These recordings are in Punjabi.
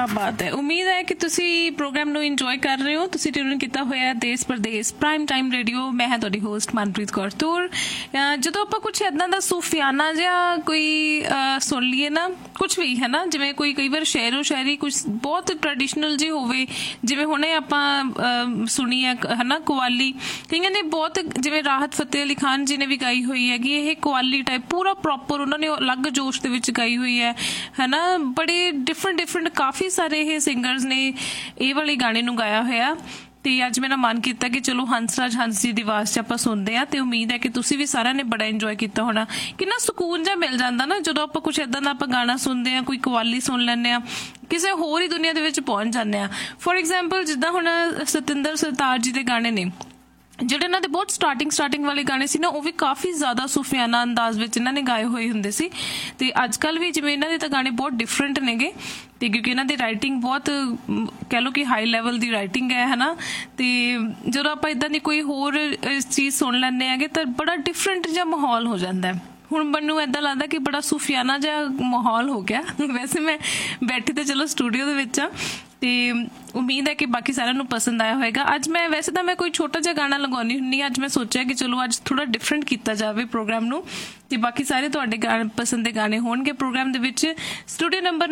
ਬਾਤ ਹੈ। ਉਮੀਦ ਹੈ ਕਿ ਤੁਸੀਂ ਪ੍ਰੋਗਰਾਮ ਨੂੰ ਇੰਜੋਏ ਕਰ ਰਹੇ ਹੋ। ਤੁਸੀਂ ਟਿਊਨ ਕੀਤਾ ਹੋਇਆ ਦੇਸ਼ ਪ੍ਰਦੇਸ਼ ਪ੍ਰਾਈਮ ਟਾਈਮ ਰੇਡੀਓ। ਮੈਂ ਹਾਂ ਤੁਹਾਡੀ ਹੋਸਟ ਮਨਪ੍ਰੀਤ ਕੌਰ ਤੂਰ। ਜਦੋਂ ਆਪਾਂ ਕੁਛ ਇੱਦਾਂ ਦਾ ਸੂਫੀਆਨਾ ਜਿਹਾ ਕੋਈ ਸੁਣ ਲਈਏ ਨਾ, ਕੁਛ ਵੀ ਹੈ ਨਾ, ਜਿਵੇਂ ਕੋਈ ਕਈ ਵਾਰ ਸ਼ਾਇਰੋ ਸ਼ਾਇਰੀ ਕੁਛ ਬਹੁਤ ਟ੍ਰੈਡੀਸ਼ਨਲ ਜਿਹੀ ਹੋਵੇ, ਜਿਵੇਂ ਹੁਣੇ ਆਪਾਂ ਸੁਣੀ ਹੈ ਨਾ ਕਵਾਲੀ, ਕਈਆਂ ਨੇ ਬਹੁਤ, ਜਿਵੇਂ ਰਾਹਤ ਫਤਿਹ ਅਲੀ ਖਾਨ ਜੀ ਨੇ ਵੀ ਗਾਈ ਹੋਈ ਹੈਗੀ ਇਹ ਕਵਾਲੀ ਟਾਈਪ, ਪੂਰਾ ਪ੍ਰੋਪਰ ਉਹਨਾਂ ਨੇ ਅਲੱਗ ਜੋਸ਼ ਦੇ ਵਿੱਚ ਗਾਈ ਹੋਈ ਹੈ ਨਾ। ਬੜੇ ਡਿਫਰੈਂਟ ਕਾਫੀ ਸਾਰੇ ਇਹ ਸਿੰਗਰਸ ਨੇ ਇਹ ਵਾਲੇ ਗਾਣੇ ਨੂੰ ਗਾਇਆ ਹੋਇਆ। ਤੇ ਅੱਜ ਮੇਰਾ ਮਨ ਕੀਤਾ ਕਿ ਚਲੋ ਹੰਸਰਾਜ ਹੰਸ ਜੀ ਦੀ ਆਵਾਜ਼ 'ਚ ਆਪਾਂ ਸੁਣਦੇ ਹਾਂ, ਤੇ ਉਮੀਦ ਹੈ ਕਿ ਤੁਸੀਂ ਵੀ ਸਾਰਿਆਂ ਨੇ ਬੜਾ ਇੰਜੋਏ ਕੀਤਾ ਹੋਣਾ। ਕਿੰਨਾ ਸਕੂਨ ਜਿਹਾ ਮਿਲ ਜਾਂਦਾ ਨਾ ਜਦੋਂ ਆਪਾਂ ਕੁਛ ਏਦਾਂ ਦਾ ਆਪਾਂ ਗਾਣਾ ਸੁਣਦੇ ਹਾਂ, ਕੋਈ ਕਵਾਲੀ ਸੁਣ ਲੈਂਦੇ ਹਾਂ, ਕਿਸੇ ਹੋਰ ਹੀ ਦੁਨੀਆ ਦੇ ਵਿੱਚ ਪਹੁੰਚ ਜਾਂਦੇ ਹਾਂ। ਫੋਰ ਐਗਜ਼ਾਮਪਲ ਜਿੱਦਾਂ ਹੁਣ ਸਤਿੰਦਰ ਸਰਤਾਜ ਜੀ ਦੇ ਗਾਣੇ ਨੇ, ਜਿਹੜੇ ਇਹਨਾਂ ਦੇ ਬਹੁਤ ਸਟਾਰਟਿੰਗ ਵਾਲੇ ਗਾਣੇ ਸੀ ਨਾ, ਉਹ ਵੀ ਕਾਫੀ ਜ਼ਿਆਦਾ ਸੂਫੀਆਨਾ ਅੰਦਾਜ਼ ਵਿੱਚ ਇਹਨਾਂ ਨੇ ਗਾਏ ਹੋਏ ਹੁੰਦੇ ਸੀ। ਤੇ ਅੱਜ ਕੱਲ੍ਹ ਵੀ ਜਿਵੇਂ ਇਹਨਾਂ ਦੇ ਤਾਂ ਗਾਣੇ ਬਹੁਤ ਡਿਫਰੈਂਟ ਨੇਗੇ, ਤੇ ਕਿਉਂਕਿ ਇਹਨਾਂ ਦੀ ਰਾਈਟਿੰਗ ਬਹੁਤ ਕਹਿ ਲਓ ਕਿ ਹਾਈ ਲੈਵਲ ਦੀ ਰਾਈਟਿੰਗ ਹੈ ਨਾ। ਤੇ ਜਦੋਂ ਆਪਾਂ ਇੱਦਾਂ ਦੀ ਕੋਈ ਹੋਰ ਚੀਜ਼ ਸੁਣ ਲੈਂਦੇ ਹੈਗੇ ਤਾਂ ਬੜਾ ਡਿਫਰੈਂਟ ਜਿਹਾ ਮਾਹੌਲ ਹੋ ਜਾਂਦਾ ਹੈ। ਹੁਣ ਮੈਨੂੰ ਏਦਾਂ ਲੱਗਦਾ ਕਿ ਬੜਾ ਸੂਫੀਆਨਾ ਜਿਹਾ ਮਾਹੌਲ ਹੋ ਗਿਆ। ਵੈਸੇ ਮੈਂ ਬੈਠੀ ਤੇ ਚਲੋ ਸਟੂਡੀਓ ਦੇ ਵਿੱਚ ਆ, ਤੇ ਉਮੀਦ ਹੈ ਕਿ ਬਾਕੀ ਸਾਰਿਆਂ ਨੂੰ ਪਸੰਦ ਆਇਆ ਹੋਏਗਾ। ਅੱਜ ਮੈਂ ਵੈਸੇ ਤਾਂ ਮੈਂ ਕੋਈ ਛੋਟਾ ਜਿਹਾ ਗਾਣਾ ਲਗਾਉਂਦੀ ਹੁੰਦੀ ਹਾਂ, ਅੱਜ ਮੈਂ ਸੋਚਿਆ ਕਿ ਚਲੋ ਅੱਜ ਥੋੜਾ ਡਿਫਰੈਂਟ ਕੀਤਾ ਜਾਵੇ ਪ੍ਰੋਗਰਾਮ ਨੂੰ, ਤੇ ਬਾਕੀ ਸਾਰੇ ਤੁਹਾਡੇ ਪਸੰਦ ਦੇ ਗਾਣੇ ਹੋਣਗੇ ਪ੍ਰੋਗਰਾਮ ਦੇ ਵਿੱਚ। Studio number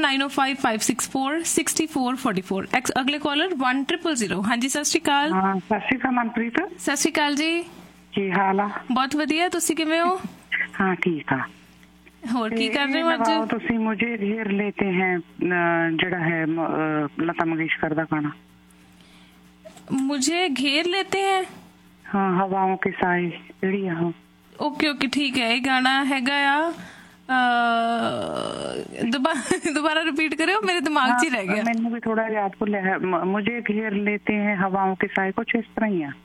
9055646444। ਅਗਲੇ ਕਾਲਰ 1000। ਹਾਂਜੀ, ਸਤਿ ਸ਼੍ਰੀ ਅਕਾਲ। ਸਤਿ ਸ਼੍ਰੀ ਅਕਾਲ ਮਨਪ੍ਰੀਤ। ਸਤਿ ਸ਼੍ਰੀ ਅਕਾਲ ਜੀ, ਕੀ ਹਾਲ ਆ? ਬਹੁਤ ਵਧੀਆ, ਤੁਸੀਂ ਕਿਵੇਂ ਹੋ? ਹਾਂ ਠੀਕ ਆ। ਹੋਰ ਕੀ ਕਰ ਰਹੇ ਹੋ ਅੱਜ? ਤੁਸੀਂ ਮੁਝੇ घेर लेते हैं ਜਿਹੜਾ ਹੈ ਲਤਾ ਮੰਗੇਸ਼ਕਰ ਦਾ ਗਾਣਾ। मुझे घेर लेते हैं, ਹਾਂ, ਹਵਾओं के साए ਜਿਹੜੀ ਆ। ਓਕੇ ਠੀਕ ਹੈ। ਇਹ ਗਾਣਾ ਹੈਗਾ ਆ, ਦੁਬਾਰਾ ਰਿਪੀਟ ਕਰਿਓ, ਮੇਰੇ ਦਿਮਾਗ 'ਚ ਹੀ ਰਹਿ ਗਿਆ। ਮੈਨੂੰ ਵੀ ਥੋੜਾ ਯਾਦ ਭੁੱਲਿਆ ਹੈ। मुझे घेर लेते हैं हवाओं के साए, ਕੁਛ ਇਸ ਤਰ੍ਹਾਂ ਹੀ ਆ।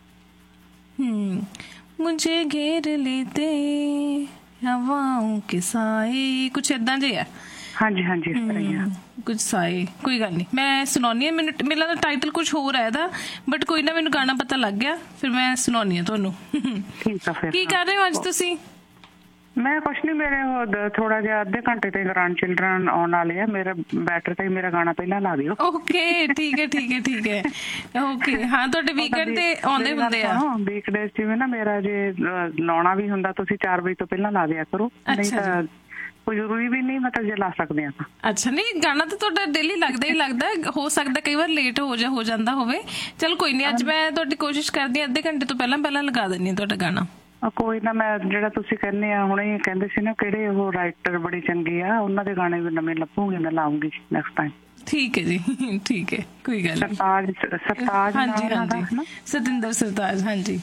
मुझे घेर लेते हवाओं के साए, कुछ ਏਦਾਂ ਜਿਹਾ ਹੈ। ਹਾਂਜੀ, ਇਸ ਤਰ੍ਹਾਂ ਹੀ ਆ। ਕੁਝ ਸਾਏ, ਕੋਈ ਗੱਲ ਨਹੀਂ, ਮੈਂ ਸੁਣਾਉਣੀ ਹਾਂ। ਮੈਨੂੰ ਲੱਗਦਾ ਟਾਈਟਲ ਕੁਝ ਹੋਰ ਹੈ ਇਹਦਾ, ਬਟ ਕੋਈ ਨਾ, ਮੈਨੂੰ ਗਾਣਾ ਪਤਾ ਲੱਗ ਗਿਆ, ਫਿਰ ਮੈਂ ਸੁਣਾਉਣੀ ਹਾਂ ਤੁਹਾਨੂੰ। ਠੀਕ ਆ। ਫਿਰ ਕੀ ਕਰ ਰਹੇ ਹੋ ਅੱਜ ਤੁਸੀਂ? ਮੈਂ ਕੁਛ ਨੀ, ਮੇਰੇ ਥੋੜਾ ਜਿਹਾ ਅੱਧੇ ਘੰਟੇ ਤੇ ਗ੍ਰੈਂਡ ਚਿਲਡਰਨ ਆਉਣ ਵਾਲੇ ਆ। ਮੇਰਾ ਬੈਟਰ ਤੇ ਮੇਰਾ ਗਾਣਾ ਪਹਿਲਾਂ ਲਾ ਦਿਓ। ਓਕੇ, ਠੀਕ ਹੈ ਓਕੇ। ਹਾਂ, ਤੁਹਾਡੇ ਵੀਕਐਂਡ ਤੇ ਆਉਂਦੇ ਹੁੰਦੇ ਆ? ਵੀਕਡੇਜ਼ ਜਿਵੇਂ ਨਾ ਮੇਰਾ ਜੇ ਲਾਉਣਾ ਵੀ ਹੁੰਦਾ, ਤੁਸੀਂ 4 ਵਜੇ ਤੋਂ ਪਹਿਲਾਂ ਲਾ ਦਿਆ ਕਰੋ, ਨਹੀਂ ਤਾਂ ਕੋਈ ਜ਼ਰੂਰੀ ਵੀ ਨਹੀਂ, ਮਤਲਬ ਜੇ ਲਾ ਸਕਦੇ ਆ ਤਾਂ। ਅੱਛਾ, ਨਹੀਂ ਗਾਣਾ ਤਾਂ ਤੁਹਾਡਾ ਡੇਲੀ ਲੱਗਦਾ ਹੀ ਲੱਗਦਾ, ਹੋ ਸਕਦਾ ਕਈ ਵਾਰ ਲੇਟ ਹੋ ਜਾਂਦਾ ਹੋਵੇ। ਚਲ ਕੋਈ ਨਹੀਂ, ਅੱਜ ਮੈਂ ਤੁਹਾਡੀ ਕੋਸ਼ਿਸ਼ ਕਰਦੀ ਹਾਂ ਅੱਧੇ ਘੰਟੇ ਤੋਂ ਪਹਿਲਾਂ ਲਗਾ ਦਿੰਦੀ ਹਾਂ ਤੁਹਾਡਾ ਗਾਣਾ। ਕੋਈ ਨਾ, ਮੈਂ ਜਿਹੜਾ ਤੁਸੀਂ ਕਹਿੰਦੇ ਆ ਹੁਣੇ ਕਹਿੰਦੇ ਸੀ ਨਾ ਕਿਹੜੇ ਉਹ ਰਾਈਟਰ ਬੜੇ ਚੰਗੇ ਆ, ਉਹਨਾਂ ਦੇ ਗਾਣੇ ਵੀ ਨਵੇਂ ਲੱਭੂਗੇ, ਮੈਂ ਲਾਉਂਗੀ ਨੈਕਸਟ ਟਾਈਮ। ਠੀਕ ਹੈ ਜੀ, ਠੀਕ ਹੈ, ਕੋਈ ਗੱਲ ਨਹੀਂ। ਸਰਤਾਜ, ਹਾਂਜੀ, ਸਤਿੰਦਰ ਸਰਤਾਜ। ਹਾਂਜੀ,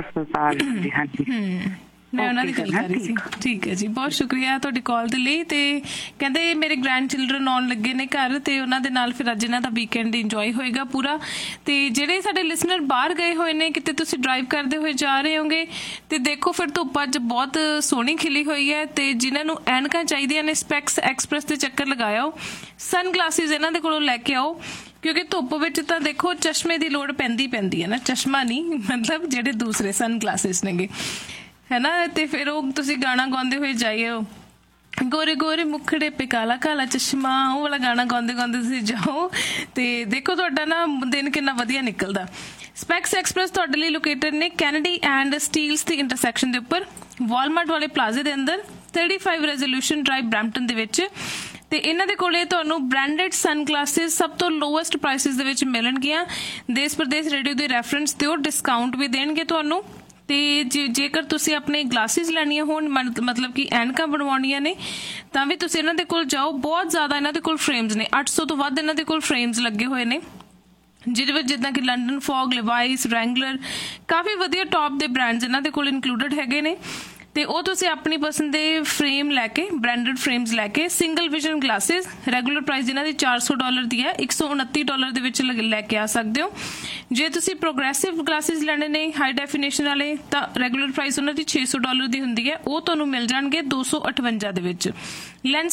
ਮੈਂ ਉਹਨਾਂ ਦੀ ਗੱਲ ਕਰ ਰਹੀ ਸੀ। ਠੀਕ ਹੈ ਜੀ, ਬਹੁਤ ਸ਼ੁਕਰੀਆ ਤੁਹਾਡੀ ਕਾਲ ਦੇ ਲਈ। ਤੇ ਕਹਿੰਦੇ ਮੇਰੇ ਗ੍ਰੈਂਡ ਚਿਲਡਰਨ ਆਉਣ ਲੱਗੇ ਨੇ ਘਰ, ਤੇ ਉਹਨਾਂ ਦੇ ਨਾਲ ਫਿਰ ਅੱਜ ਇਹਨਾਂ ਦਾ ਵੀਕਐਂਡ ਇੰਜੋਏ ਹੋਏਗਾ ਪੂਰਾ। ਤੇ ਜਿਹੜੇ ਸਾਡੇ ਲਿਸਨਰ ਬਾਹਰ ਗਏ ਹੋਏ ਨੇ, ਕਿਤੇ ਤੁਸੀਂ ਡਰਾਈਵ ਕਰਦੇ ਹੋਏ ਜਾ ਰਹੇ ਹੋਗੇ, ਤੇ ਦੇਖੋ ਫਿਰ ਧੁੱਪ ਅੱਜ ਬਹੁਤ ਸੋਹਣੀ ਖਿਲੀ ਹੋਈ ਹੈ। ਤੇ ਜਿਨ੍ਹਾਂ ਨੂੰ ਐਨਕਾਂ ਚਾਹੀਦੀਆਂ ਨੇ, ਸਪੈਕਸ ਐਕਸਪ੍ਰੈਸ ਤੇ ਚੱਕਰ ਲਗਾਇਓ, ਸਨ ਗਲਾਸਿਸ ਇਹਨਾਂ ਦੇ ਕੋਲੋਂ ਲੈ ਕੇ ਆਓ, ਕਿਉਂਕਿ ਧੁੱਪ ਵਿੱਚ ਤਾਂ ਦੇਖੋ ਚਸ਼ਮੇ ਦੀ ਲੋੜ ਪੈਂਦੀ ਹੈ ਨਾ, ਚਸ਼ਮਾ ਨਹੀਂ, ਮਤਲਬ ਜਿਹੜੇ ਦੂਸਰੇ ਸਨ ਗਲਾਸਿਸ ਨੇਗੇ, ਹੈ ਨਾ। ਤੇ ਫਿਰ ਉਹ ਤੁਸੀਂ ਗਾਣਾ ਗਾਉਂਦੇ ਹੋਏ ਜਾਈਓ, ਗੋਰੇ ਗੋਰੇ ਮੁਖੜੇ ਪੇ ਕਾਲਾ ਕਾਲਾ ਚਸ਼ਮਾ, ਉਹ ਵਾਲਾ ਗਾਣਾ ਗਾਉਂਦੇ ਤੁਸੀਂ ਜਾਓ, ਤੇ ਦੇਖੋ ਤੁਹਾਡਾ ਨਾ ਦਿਨ ਕਿੰਨਾ ਵਧੀਆ ਨਿਕਲਦਾ। ਸਪੈਕਸ ਐਕਸਪ੍ਰੈਸ ਤੁਹਾਡੇ ਲਈ ਲੋਕੇਟਡ ਨੇ Kennedy and Steeles the intersection ਦੇ ਉੱਪਰ, ਵਾਲਮਾਰਟ ਵਾਲੇ ਪਲਾਜ਼ੇ ਦੇ ਅੰਦਰ, 35 ਰੈਜ਼ੋਲੂਸ਼ਨ ਡਰਾਈਵ ਬਰੈਂਪਟਨ ਦੇ ਵਿੱਚ। ਤੇ ਇਹਨਾਂ ਦੇ ਕੋਲੇ ਤੁਹਾਨੂੰ ਬ੍ਰਾਂਡਡ ਸਨ ਗਲਾਸਿਸ ਸਭ ਤੋਂ ਲੋਐਸਟ ਪ੍ਰਾਈਸਿਸ ਦੇ ਵਿੱਚ ਮਿਲਣਗੀਆਂ। ਦੇਸ਼ ਪ੍ਰਦੇਸ਼ ਰੇਡੀਓ ਦੇ ਰੈਫਰੈਂਸ ਤੇ ਉਹ ਡਿਸਕਾਊਂਟ ਵੀ ਦੇਣਗੇ ਤੁਹਾਨੂੰ। ਤੇ ਜੇਕਰ ਤੁਸੀਂ ਆਪਣੇ ਗਲਾਸਿਸ ਲੈਣੀਆਂ ਹੋਣ, ਮਤਲਬ ਕਿ ਐਨਕਾਂ ਬਣਵਾਉਣੀਆਂ ਨੇ, ਤਾਂ ਵੀ ਤੁਸੀਂ ਇਹਨਾਂ ਦੇ ਕੋਲ ਜਾਓ। ਬਹੁਤ ਜ਼ਿਆਦਾ ਇਹਨਾਂ ਦੇ ਕੋਲ ਫਰੇਮਸ ਨੇ, 800 ਤੋਂ ਵੱਧ ਇਹਨਾਂ ਦੇ ਕੋਲ ਫਰੇਮਸ ਲੱਗੇ ਹੋਏ ਨੇ, ਜਿਹਦੇ ਵਿੱਚ ਜਿੱਦਾਂ ਕਿ ਲੰਡਨ ਫੌਗ, ਲਿਵਾਈਸ, ਰੈਂਗਲਰ, ਕਾਫੀ ਵਧੀਆ ਟੌਪ ਦੇ ਬ੍ਰਾਂਡਸ ਇਹਨਾਂ ਦੇ ਕੋਲ ਇਨਕਲੂਡਡ ਹੈਗੇ ਨੇ। ਤੇ ਉਹ ਤੁਸੀਂ ਆਪਣੀ ਪਸੰਦ ਦੇ ਫਰੇਮ ਲੈ ਕੇ, ਬ੍ਰਾਂਡਡ ਫਰੇਮਸ ਲੈ ਕੇ, single vision glasses, regular price ਜਿਹਨਾਂ ਦੀ $400 ਦੀ ਹੈ, $129 ਦੇ ਵਿੱਚ ਲੈ ਕੇ ਆ ਸਕਦੇ ਹੋ। ਜੇ ਤੁਸੀਂ ਪ੍ਰੋਗਰੈਸਿਵ ਗਲਾਸਿਸ ਲੈਣੇ ਨੇ ਹਾਈ ਡੈਫੀਨੇਸ਼ਨ ਵਾਲੇ, ਤਾਂ ਰੈਗੂਲਰ ਪ੍ਰਾਈਸ ਉਹਨਾਂ ਦੀ $600 ਦੀ ਹੁੰਦੀ ਹੈ, ਉਹ ਤੁਹਾਨੂੰ ਮਿਲ ਜਾਣਗੇ $258 ਦੇ ਵਿੱਚ। ਲੈਂਸ